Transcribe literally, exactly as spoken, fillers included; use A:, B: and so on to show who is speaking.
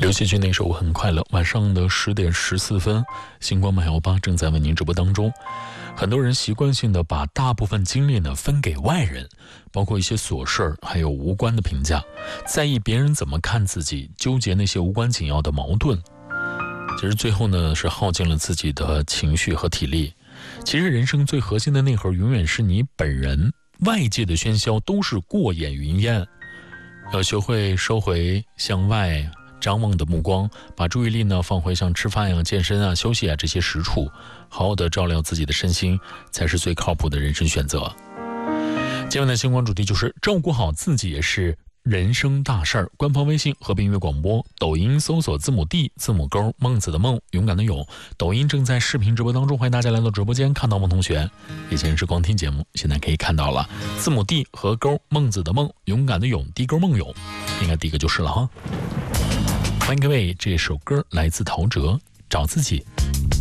A: 刘惜君那首我很快乐。晚上的十点十四分，星光漫游吧正在为您直播当中。很多人习惯性的把大部分精力呢分给外人，包括一些琐事还有无关的评价，在意别人怎么看自己，纠结那些无关紧要的矛盾。其实最后呢是耗尽了自己的情绪和体力。其实人生最核心的内核永远是你本人，外界的喧嚣都是过眼云烟。要学会收回向外张望的目光，把注意力呢放回像吃饭呀、健身啊、休息啊这些实处，好好的照料自己的身心，才是最靠谱的人生选择。今晚的星光主题就是照顾好自己也是人生大事儿。官方微信和平音乐广播，抖音搜索字母 D 字母勾孟子的孟勇敢的勇，抖音正在视频直播当中，欢迎大家来到直播间看到孟同学。以前是光听节目，现在可以看到了字母 D 和勾孟子的孟勇敢的勇 D 勾孟勇，应该第一个就是了哈。欢迎各位，这首歌来自陶喆，找自己。